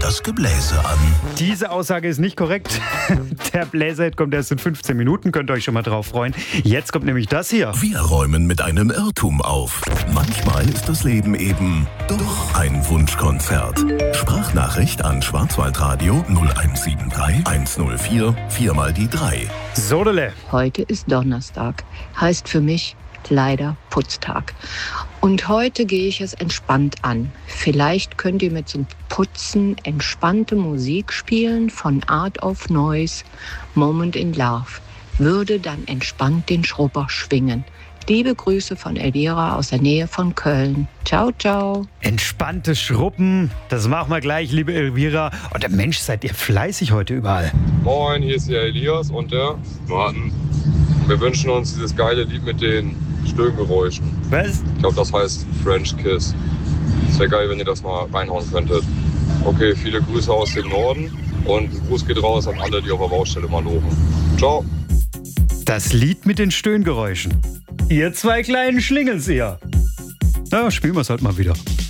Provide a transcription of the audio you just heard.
das Gebläse an. Diese Aussage ist nicht korrekt. Der Bläserhit kommt erst in 15 Minuten, könnt ihr euch schon mal drauf freuen. Jetzt kommt nämlich das hier. Wir räumen mit einem Irrtum auf. Manchmal ist das Leben eben doch ein Wunschkonzert. Sprachnachricht an Schwarzwaldradio 0173 104 4 mal die 3. Sodele. Heute ist Donnerstag, heißt für mich leider Putztag. Und heute gehe ich es entspannt an. Vielleicht könnt ihr mit zum Putzen entspannte Musik spielen von Art of Noise, Moment in Love. Würde dann entspannt den Schrubber schwingen. Liebe Grüße von Elvira aus der Nähe von Köln. Ciao, ciao. Entspannte Schrubben, das machen wir gleich, liebe Elvira. Und der Mensch, seid ihr fleißig heute überall. Moin, hier ist der Elias und der Martin. Wir wünschen uns dieses geile Lied mit den Stöhngeräuschen. Was? Ich glaube, das heißt French Kiss. Es wäre geil, wenn ihr das mal reinhauen könntet. Okay, viele Grüße aus dem Norden und ein Gruß geht raus an alle, die auf der Baustelle mal loben. Ciao. Das Lied mit den Stöhngeräuschen. Ihr zwei kleinen Schlingels, ihr. Na, spielen wir es halt mal wieder.